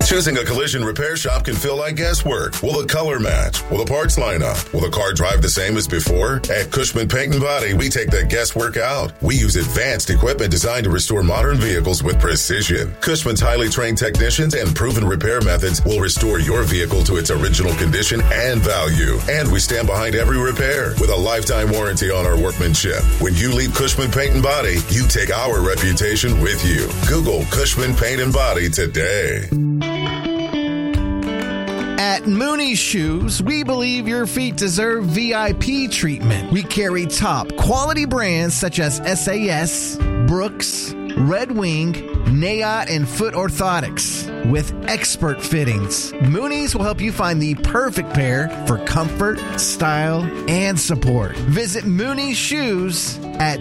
Choosing a collision repair shop can feel like guesswork. Will the color match? Will the parts line up? Will the car drive the same as before? At Cushman Paint and Body, we take that guesswork out. We use advanced equipment designed to restore modern vehicles with precision. Cushman's highly trained technicians and proven repair methods will restore your vehicle to its original condition and value. And we stand behind every repair with a lifetime warranty on our workmanship. When you leave Cushman Paint and Body, you take our reputation with you. Google Cushman Paint and Body today. At Mooney's Shoes, we believe your feet deserve VIP treatment. We carry top quality brands such as SAS, Brooks, Red Wing, Nayot, and Foot Orthotics with expert fittings. Mooney's will help you find the perfect pair for comfort, style, and support. Visit Mooney's Shoes at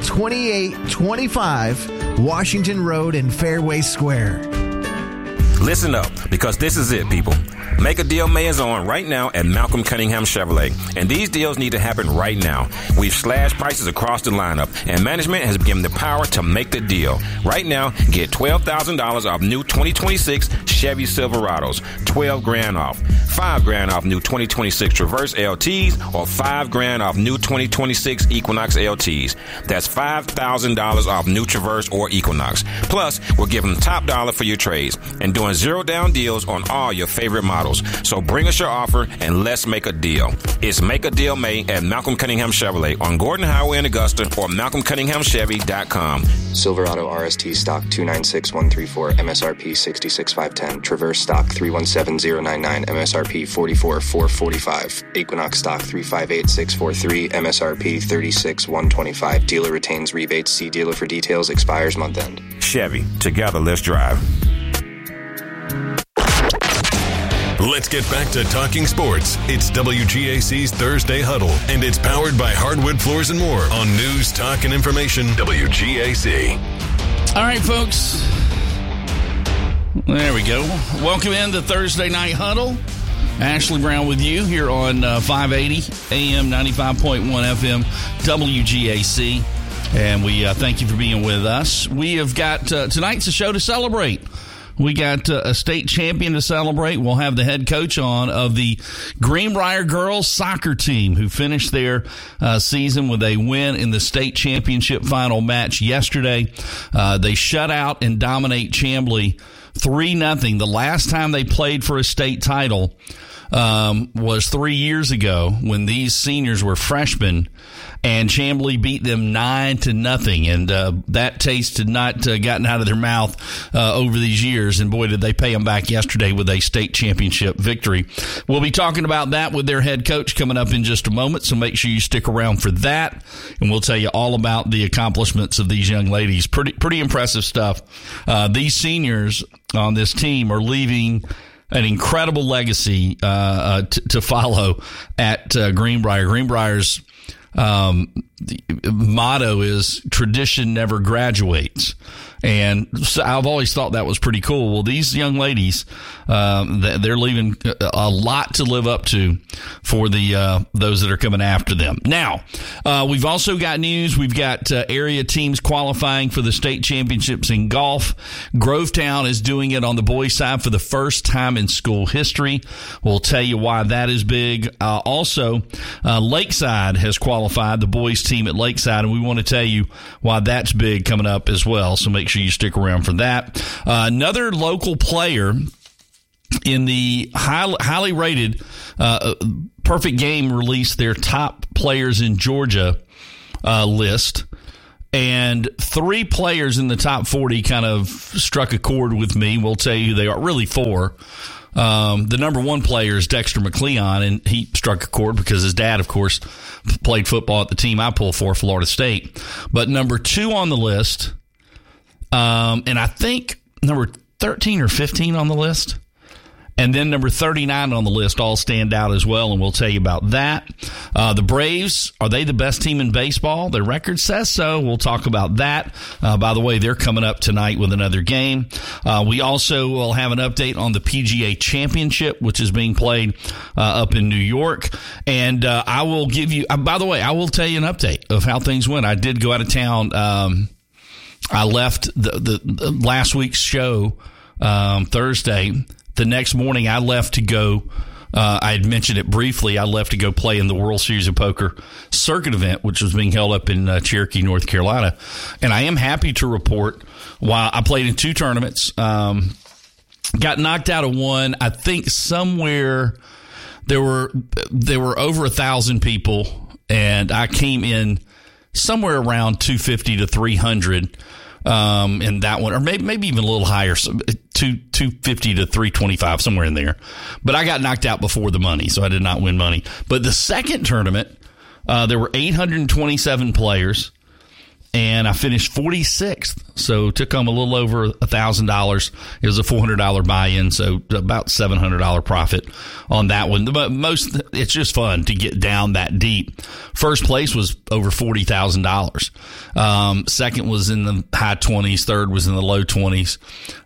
2825 Washington Road in Fairway Square. Listen up, because this is it, people. Make a Deal May is on right now at Malcolm Cunningham Chevrolet, and these deals need to happen right now. We've slashed prices across the lineup, and management has given the power to make the deal. Right now, get $12,000 off new 2026 Chevy Silverados, $12,000 off, $5,000 off new 2026 Traverse LTs, or $5,000 off new 2026 Equinox LTs. That's $5,000 off new Traverse or Equinox. Plus, we're giving top dollar for your trades and doing zero down deals on all your favorite models. So bring us your offer and let's make a deal. It's Make a Deal May at Malcolm Cunningham Chevrolet on Gordon Highway in Augusta or malcolmcunninghamchevy.com. Silverado RST stock 296134, MSRP 66510. Traverse stock 317099, MSRP 44445. Equinox stock 358643, MSRP 36125. Dealer retains rebates. See dealer for details. Expires month end. Chevy, together let's drive. Let's get back to talking sports. It's WGAC's Thursday Huddle, and it's powered by Hardwood Floors and More on News, Talk, and Information, WGAC. All right, folks. There we go. Welcome into Thursday Night Huddle. Ashley Brown with you here on 580 AM 95.1 FM WGAC. And we thank you for being with us. We have got tonight's a show to celebrate. We got a state champion to celebrate. We'll have the head coach on of the Greenbrier girls soccer team who finished their season with a win in the state championship final match yesterday. They shut out and dominate Chamblee 3-0. The last time they played for a state title was 3 years ago when these seniors were freshmen, and Chamblee beat them 9-0, and that taste had not gotten out of their mouth over these years, and boy, did they pay them back yesterday with a state championship victory. We'll be talking about that with their head coach coming up in just a moment, so make sure you stick around for that, and we'll tell you all about the accomplishments of these young ladies. Pretty impressive stuff. These seniors on this team are leaving an incredible legacy to follow at Greenbrier. Greenbrier's motto is tradition never graduates. And so I've always thought that was pretty cool. Well, these young ladies, they're leaving a lot to live up to for the those that are coming after them. Now, we've also got news. We've got area teams qualifying for the state championships in golf. Grovetown is doing it on the boys' side for the first time in school history. We'll tell you why that is big. Also, Lakeside has qualified, the boys' team at Lakeside, and we want to tell you why that's big coming up as well. So make sure you stick around for that. Another local player in the highly rated Perfect Game released their top players in Georgia list, and 3 players in the top 40 kind of struck a chord with me. We'll tell you they are really 4. The number 1 player is Dexter McLeon, and he struck a chord because his dad, of course, played football at the team I pull for, Florida State. But number 2 on the list, and I think number 13 or 15 on the list, and then number 39 on the list all stand out as well, and we'll tell you about that. The Braves, are they the best team in baseball? Their record says so. We'll talk about that. By the way, they're coming up tonight with another game. We also will have an update on the PGA Championship, which is being played up in New York. And I will give you, by the way, I will tell you an update of how things went. I did go out of town. I left the last week's show Thursday the next morning I left to go. I had mentioned it briefly. I left to go play in the World Series of Poker circuit event, which was being held up in Cherokee, North Carolina. And I am happy to report, while I played in 2 tournaments, got knocked out of one. I think somewhere there were over 1,000 people, and I came in somewhere around 250 to 300 in that one, or maybe even a little higher, 250 to 325, somewhere in there. But I got knocked out before the money, so I did not win money. But the second tournament, there were 827 players, and I finished 46th. So took home a little over $1,000. It was a $400 buy-in, so about $700 profit on that one. It's just fun to get down that deep. First place was over $40,000. Second was in the high 20s. Third was in the low 20s.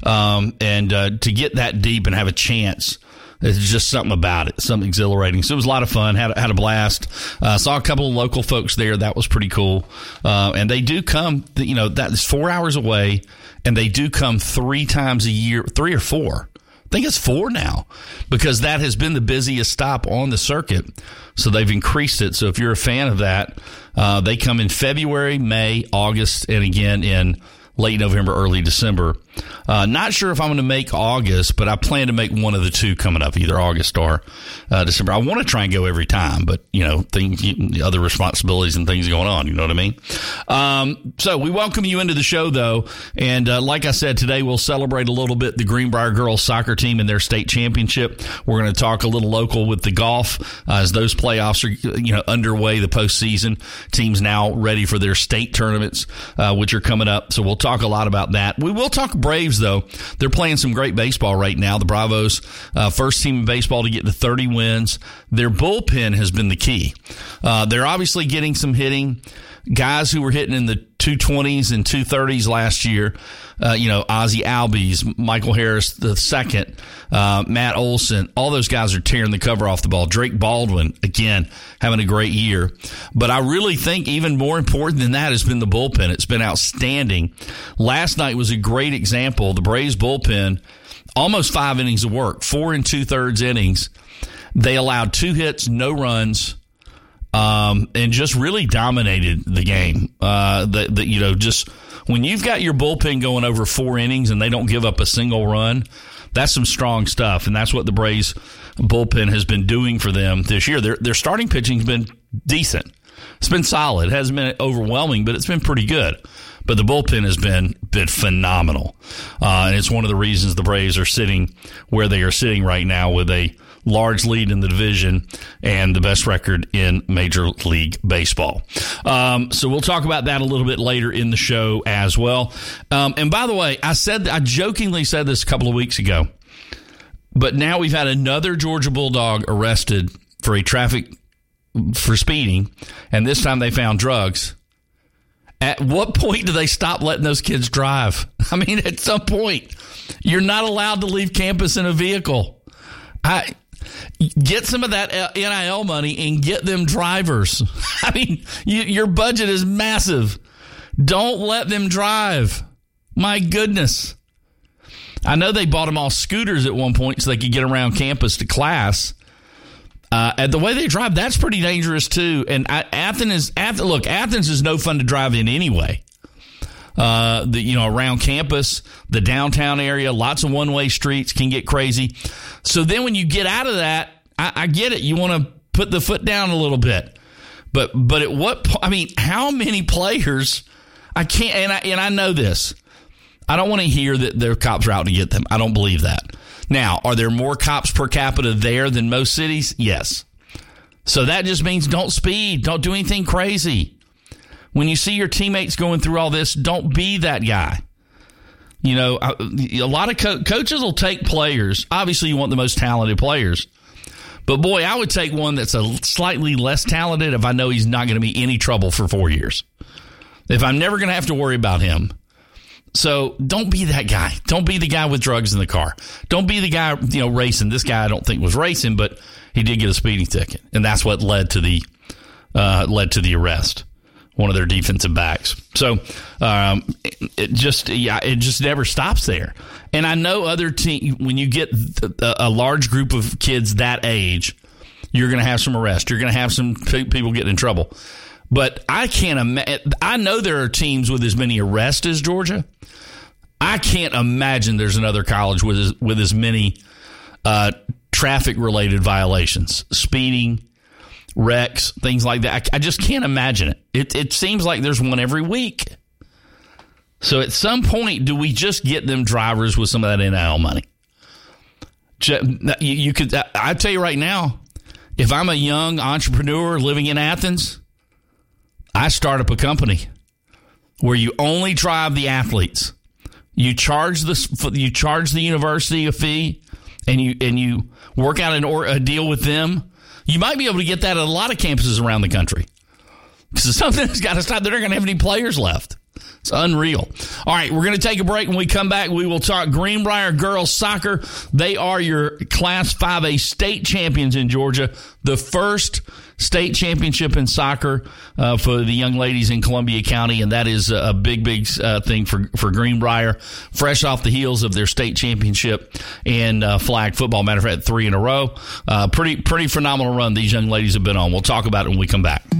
And to get that deep and have a chance, there's just something about it, something exhilarating. So it was a lot of fun. Had a blast. Saw a couple of local folks there. That was pretty cool. And they do come, that is 4 hours away, and they do come 3 times a year, 3 or 4. I think it's 4 now, because that has been the busiest stop on the circuit. So they've increased it. So if you're a fan of that, they come in February, May, August, and again in late November, early December. Not sure if I'm going to make August, but I plan to make one of the 2 coming up, either August or December. I want to try and go every time, but, other responsibilities and things going on, you know what I mean? So we welcome you into the show, though. And like I said, today we'll celebrate a little bit the Greenbrier girls soccer team and their state championship. We're going to talk a little local with the golf as those playoffs are, underway, the postseason. Teams now ready for their state tournaments, which are coming up. So we'll talk a lot about that. We will talk Braves, though. They're playing some great baseball right now. The Bravos, first team in baseball to get to 30 wins. Their bullpen has been the key. They're obviously getting some hitting. Guys who were hitting in the 220s and 230s last year, Ozzie Albies, Michael Harris II, Matt Olson, all those guys are tearing the cover off the ball. Drake Baldwin, again, having a great year. But I really think even more important than that has been the bullpen. It's been outstanding. Last night was a great example. The Braves bullpen, almost 5 innings of work, 4 2/3 innings. They allowed 2 hits, no runs, and just really dominated the game. Just when you've got your bullpen going over 4 innings and they don't give up a single run, that's some strong stuff, and that's what the Braves bullpen has been doing for them this year. Their starting pitching has been decent. It's been solid. It hasn't been overwhelming, but it's been pretty good. But the bullpen has been phenomenal, and it's one of the reasons the Braves are sitting where they are sitting right now with a large lead in the division and the best record in Major League Baseball. So we'll talk about that a little bit later in the show as well. And by the way, I jokingly said this a couple of weeks ago, but now we've had another Georgia Bulldog arrested for speeding, and this time they found drugs. At what point do they stop letting those kids drive? I mean, at some point, you're not allowed to leave campus in a vehicle. Get some of that NIL money and get them drivers. I mean, your budget is massive. Don't let them drive. My goodness. I know they bought them all scooters at one point so they could get around campus to class. And the way they drive, that's pretty dangerous too. And Athens is no fun to drive in anyway. Around campus, the downtown area, lots of one-way streets can get crazy. So then when you get out of that, I get it. You want to put the foot down a little bit. But at what point? I mean, how many players? I can't, and I know this. I don't want to hear that their cops are out to get them. I don't believe that. Now, are there more cops per capita there than most cities? Yes. So that just means don't speed. Don't do anything crazy. When you see your teammates going through all this, don't be that guy. A lot of coaches will take players. Obviously, you want the most talented players. But, boy, I would take one that's a slightly less talented if I know he's not going to be any trouble for 4 years. If I'm never going to have to worry about him. So don't be that guy. Don't be the guy with drugs in the car. Don't be the guy, racing. This guy I don't think was racing, but he did get a speeding ticket, and that's what led to the arrest. one of their defensive backs. So it just never stops there. And I know other teams, when you get a large group of kids that age, you're going to have some arrests. You're going to have some people getting in trouble. But I can't imagine. I know there are teams with as many arrests as Georgia. I can't imagine there's another college with as many traffic-related violations, speeding, wrecks, things like that. I just can't imagine it. It seems like there's one every week. So at some point, do we just get them drivers with some of that NIL money? You could. I tell you right now, if I'm a young entrepreneur living in Athens, I start up a company where you only drive the athletes. You charge the university a fee, and you work out a deal with them. You might be able to get that at a lot of campuses around the country. Because something's got to stop. They're not going to have any players left. It's unreal. All right, we're going to take a break. When we come back, we will talk Greenbrier girls soccer. They are your Class 5A state champions in Georgia. The first state championship in soccer for the young ladies in Columbia County, and that is a big thing for Greenbrier. Fresh off the heels of their state championship in flag football. Matter of fact, 3 in a row. Pretty phenomenal run these young ladies have been on. We'll talk about it when we come back.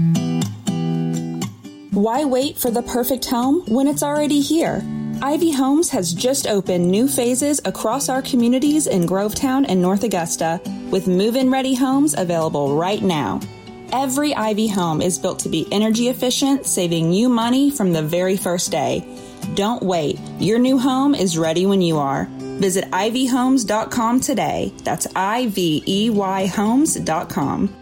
Why wait for the perfect home when it's already here? Ivy Homes has just opened new phases across our communities in Grovetown and North Augusta, with move-in ready homes available right now. Every Ivy home is built to be energy efficient, saving you money from the very first day. Don't wait. Your new home is ready when you are. Visit ivyhomes.com today. That's IVEYhomes.com.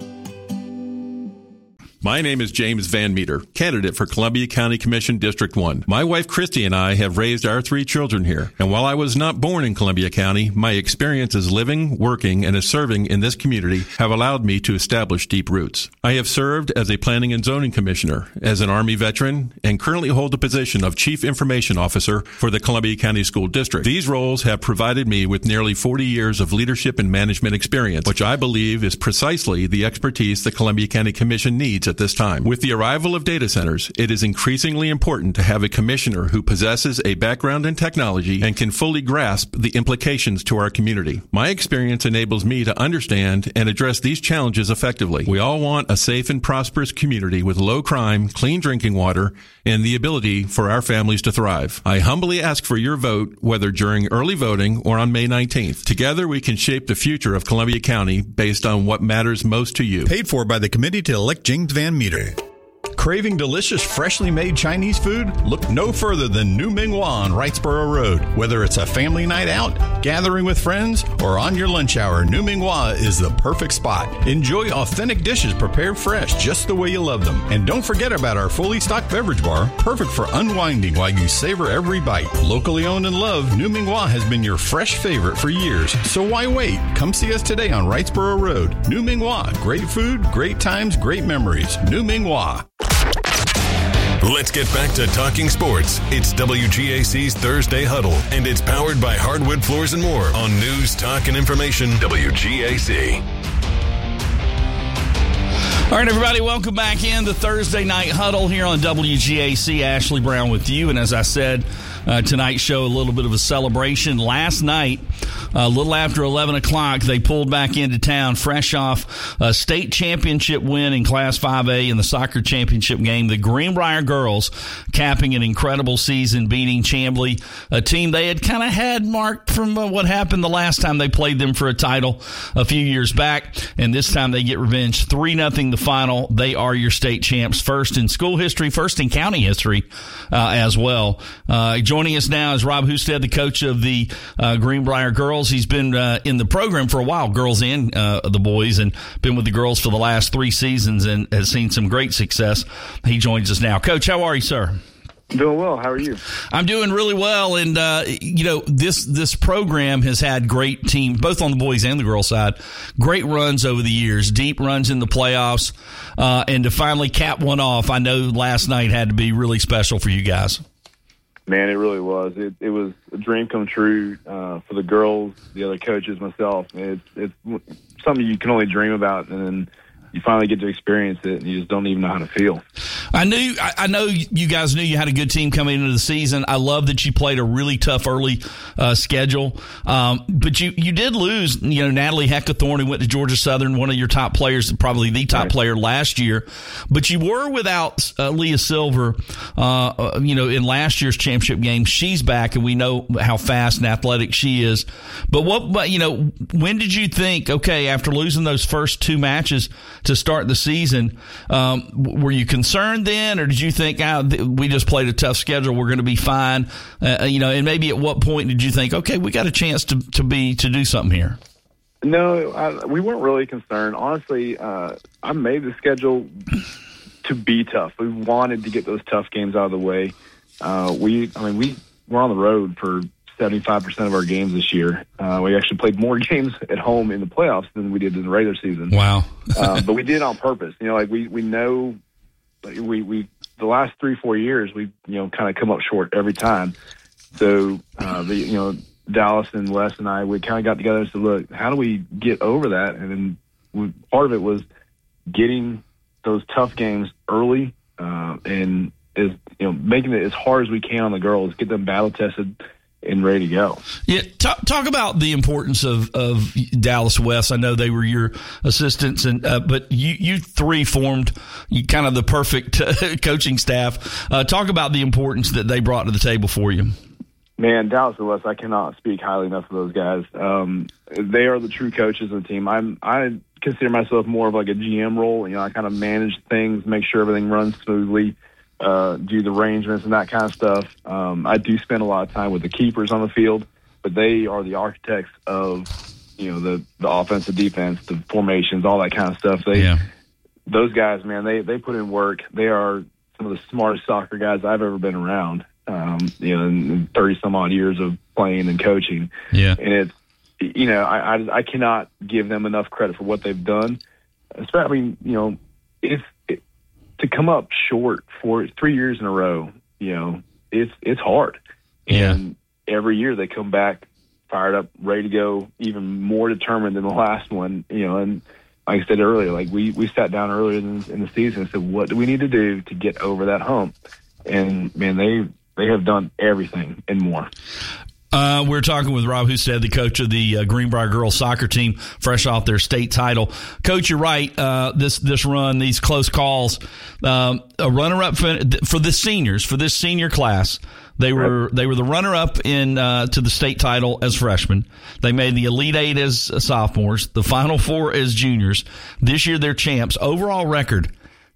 My name is James Van Meter, candidate for Columbia County Commission District 1. My wife Christy and I have raised our 3 children here. And while I was not born in Columbia County, my experiences living, working, and serving in this community have allowed me to establish deep roots. I have served as a planning and zoning commissioner, as an Army veteran, and currently hold the position of Chief Information Officer for the Columbia County School District. These roles have provided me with nearly 40 years of leadership and management experience, which I believe is precisely the expertise the Columbia County Commission needs at this time. With the arrival of data centers, it is increasingly important to have a commissioner who possesses a background in technology and can fully grasp the implications to our community. My experience enables me to understand and address these challenges effectively. We all want a safe and prosperous community with low crime, clean drinking water, and the ability for our families to thrive. I humbly ask for your vote, whether during early voting or on May 19th. Together, we can shape the future of Columbia County based on what matters most to you. Paid for by the committee to elect James Van Meter. Craving delicious, freshly made Chinese food? Look no further than New Ming Hua on Wrightsboro Road. Whether it's a family night out, gathering with friends, or on your lunch hour, New Ming Hua is the perfect spot. Enjoy authentic dishes prepared fresh, just the way you love them. And don't forget about our fully stocked beverage bar, perfect for unwinding while you savor every bite. Locally owned and loved, New Ming Hua has been your fresh favorite for years. So why wait? Come see us today on Wrightsboro Road. New Ming Hua. Great food, great times, great memories. New Ming Hua. Let's get back to talking sports. It's WGAC's Thursday Huddle, and it's powered by Hardwood Floors and More on News, Talk, and Information, WGAC. All right, everybody, welcome back in the Thursday Night Huddle here on WGAC. Ashley Brown with you, and as I said, tonight's show, a little bit of a celebration. Last night, a little after 11 o'clock, they pulled back into town fresh off a state championship win in Class 5A in the soccer championship game. The Greenbrier girls capping an incredible season, beating Chamblee, a team they had kind of had marked from what happened the last time they played them for a title a few years back. And this time they get revenge. 3-0 the final. They are your state champs, first in school history, first in county history as well. Joining us now is Rob Husted, the coach of the Greenbrier girls. He's been in the program for a while, girls and the boys, and been with the girls for the last 3 seasons and has seen some great success. He joins us now. Coach, how are you, sir? Doing well. How are you? I'm doing really well. And, this program has had great teams, both on the boys and the girls side, great runs over the years, deep runs in the playoffs. And to finally cap one off, I know last night had to be really special for you guys. Man, it really was. It was a dream come true for the girls, the other coaches, myself. It's something you can only dream about, and then you finally get to experience it, and you just don't even know how to feel. I know you guys knew you had a good team coming into the season. I love that you played a really tough early schedule, but you did lose. Natalie Heckathorn, who went to Georgia Southern, one of your top players, probably the top player last year. But you were without Leah Silver, in last year's championship game. She's back, and we know how fast and athletic she is. But when did you think, okay, after losing those first two matches to start the season, were you concerned then, or did you think, we just played a tough schedule, we're going to be fine? And maybe at what point did you think, okay, we got a chance to do something here? No, we weren't really concerned. Honestly, I made the schedule to be tough. We wanted to get those tough games out of the way. We're on the road for 75% of our games this year. We actually played more games at home in the playoffs than we did in the regular season. Wow. But we did it on purpose. We know we the last 3-4 years we kind of come up short every time. So Dallas and Wes and I, we kind of got together and said, look, how do we get over that? And then part of it was getting those tough games early, and making it as hard as we can on the girls, get them battle tested and ready to go. Yeah, talk about the importance of Dallas West. I know they were your assistants, but you three formed kind of the perfect coaching staff. Talk about the importance that they brought to the table for you. Man, Dallas and West, I cannot speak highly enough of those guys. They are the true coaches of the team. I consider myself more of like a GM role. I kind of manage things, make sure everything runs smoothly, do the arrangements and that kind of stuff. I do spend a lot of time with the keepers on the field, but they are the architects of, the offense, the defense, the formations, all that kind of stuff. Those guys, man, they put in work. They are some of the smartest soccer guys I've ever been around. In 30 some odd years of playing and coaching. Yeah. And it's, I cannot give them enough credit for what they've done. Especially, to come up short for 3 years in a row, it's hard. Yeah. And every year they come back fired up, ready to go, even more determined than the last one, and like I said earlier, like we sat down earlier in the season and said, what do we need to do to get over that hump? And man, they have done everything and more. We're talking with Rob Husted, the coach of the Greenbrier girls soccer team, fresh off their state title. Coach, you're right. This run, these close calls, a runner-up for the seniors, for this senior class. They were the runner-up in to the state title as freshmen. They made the Elite Eight as sophomores, the Final Four as juniors. This year, they're champs. Overall record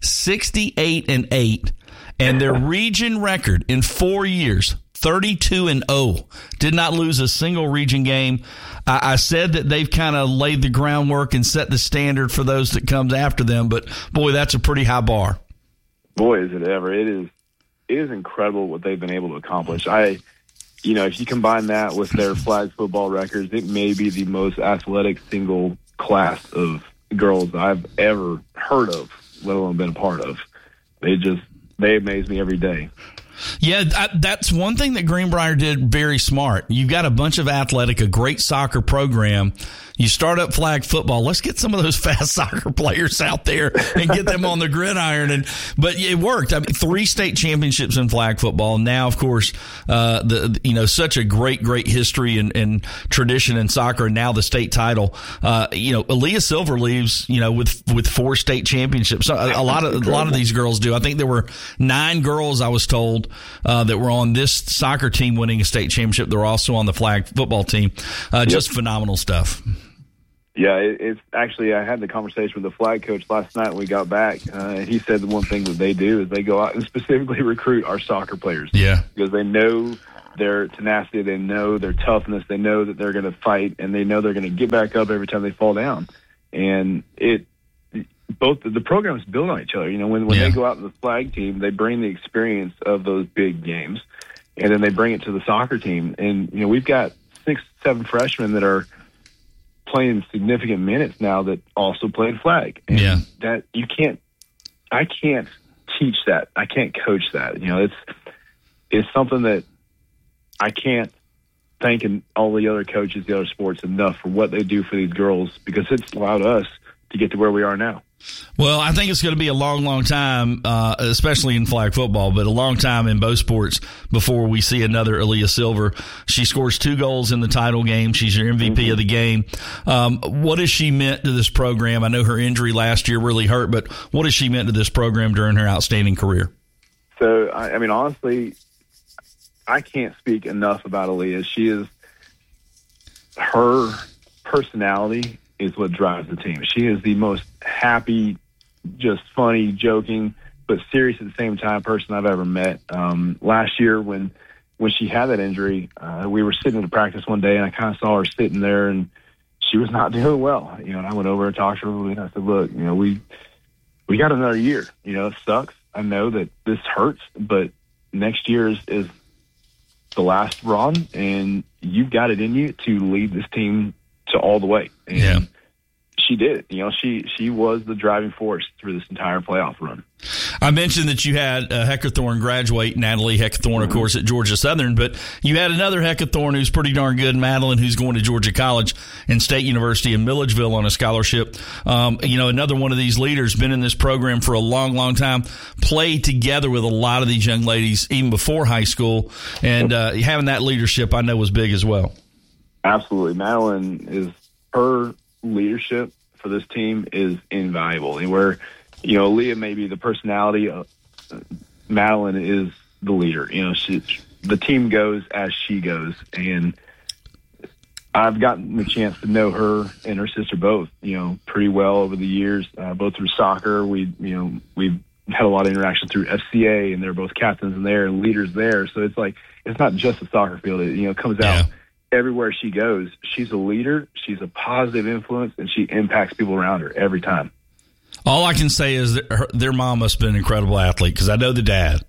68-8. And their region record in 4 years, 32-0. Did not lose a single region game. I said that they've kind of laid the groundwork and set the standard for those that comes after them. But boy, that's a pretty high bar. Boy, is it ever! It is incredible what they've been able to accomplish. If you combine that with their flag football records, it may be the most athletic single class of girls I've ever heard of, let alone been a part of. They amaze me every day. Yeah, that's one thing that Greenbrier did very smart. You've got a bunch of athletic, a great soccer program. You start up flag football. Let's get some of those fast soccer players out there and get them on the gridiron. But it worked. 3 state championships in flag football. Now, of course, such a great history and tradition in soccer. And now the state title. Aaliyah Silver leaves, with 4 state championships. So a lot of these girls do. I think there were 9 girls, I was told, that were on this soccer team winning a state championship. They're also on the flag football team. Just phenomenal stuff. Yeah, it's actually, I had the conversation with the flag coach last night when we got back. He said the one thing that they do is they go out and specifically recruit our soccer players. Yeah. Because they know their tenacity, they know their toughness, they know that they're going to fight, and they know they're going to get back up every time they fall down. And both the programs build on each other. When they go out in the flag team, they bring the experience of those big games, and then they bring it to the soccer team. And, we've got 6-7 freshmen that are playing significant minutes now that also played flag. And that I can't teach that. I can't coach that. It's something that I can't thank all the other coaches, the other sports enough for what they do for these girls, because it's allowed us to get to where we are now. Well, I think it's going to be a long, long time, especially in flag football, but a long time in both sports before we see another Aaliyah Silver. She scores 2 goals in the title game. She's your MVP of the game. What has she meant to this program? I know her injury last year really hurt, but what has she meant to this program during her outstanding career? So, I mean, honestly, I can't speak enough about Aaliyah. Her personality is what drives the team. She is the most happy, just funny, joking, but serious at the same time person I've ever met. Last year when she had that injury, we were sitting at practice one day, and I kind of saw her sitting there, and she was not doing well. And I went over and talked to her, and I said, look, we got another year. It sucks. I know that this hurts, but next year is the last run, and you've got it in you to lead this team to all the way. And she did it. She was the driving force through this entire playoff run. I mentioned that you had a Heckathorn graduate, Natalie Heckathorn, of course, at Georgia Southern, but you had another Heckathorn who's pretty darn good, Madeline, who's going to Georgia College and State University in Milledgeville on a scholarship. Another one of these leaders, been in this program for a long, long time, played together with a lot of these young ladies even before high school, and having that leadership I know was big as well. Absolutely. Madeline, her leadership for this team is invaluable. And where, Aaliyah may be the personality, Madeline is the leader. The team goes as she goes. And I've gotten the chance to know her and her sister both, pretty well over the years, both through soccer. We've had a lot of interaction through FCA, and they're both captains in there and leaders there. So it's like, it's not just a soccer field. It comes out everywhere she goes. She's a leader, she's a positive influence, and she impacts people around her every time. All I can say is that their mom must have been an incredible athlete, because I know the dad.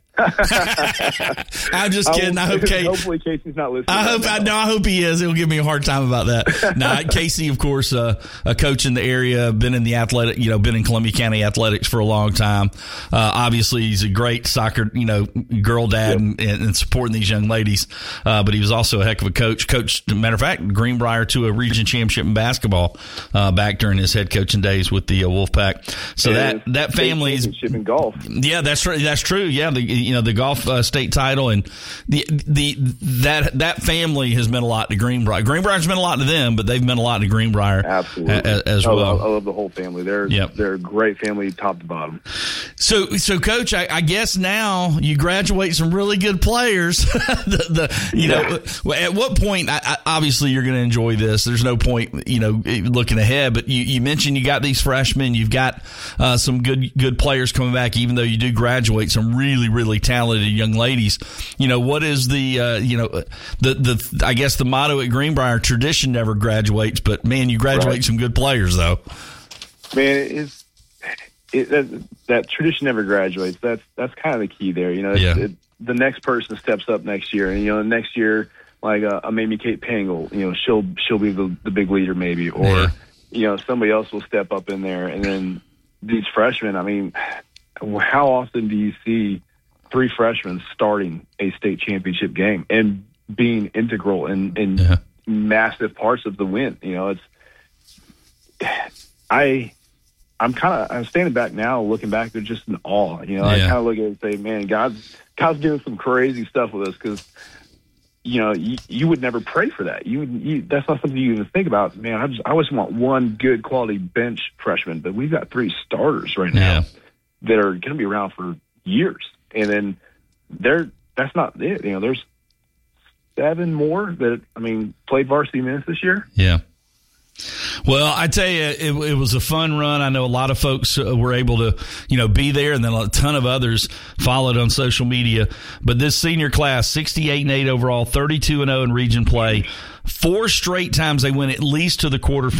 I'm just kidding. I hope hopefully Casey's not listening. I hope he is. He'll give me a hard time about that. Casey, of course, a coach in the area, been in the athletic, been in Columbia County athletics for a long time. Obviously, he's a great soccer, girl dad and supporting these young ladies. But he was also a heck of a coach. Coached, matter of fact, Greenbrier to a region championship in basketball back during his head coaching days with the Wolfpack. So that family is in golf. Yeah, that's right. That's true. Yeah, the golf state title, and that family has meant a lot to Greenbrier. Greenbrier's meant a lot to them, but they've meant a lot to Greenbrier as well. I love the whole family. They're a great family, top to bottom. So Coach, I guess now you graduate some really good players. At what point? Obviously, you're going to enjoy this. There's no point, looking ahead. But you mentioned you got these freshmen. You've got some good players coming back. Even though you do graduate some really, really talented young ladies. What is the I guess the motto at Greenbrier? Tradition never graduates, but man, you graduate some good players though. Man, that tradition never graduates. That's kind of the key there. The next person steps up next year, and next year, like maybe Kate Pangle, she'll be the big leader maybe, or somebody else will step up in there, and then these freshmen. I mean, how often do you see 3 freshmen starting a state championship game and being integral in massive parts of the win? I'm standing back now, looking back, they're just in awe. I kind of look at it and say, man, God's doing some crazy stuff with us, because you would never pray for that. That's not something you even think about. Man, I just want one good quality bench freshman, but we've got 3 starters right now that are going to be around for years. And then that's not it. There's 7 more that, played varsity minutes this year. Yeah. Well, I tell you, it was a fun run. I know a lot of folks were able to, be there, and then a ton of others followed on social media. But this senior class, 68-8 overall, 32-0 in region play. 4 straight times they went at least to the quarterfinals.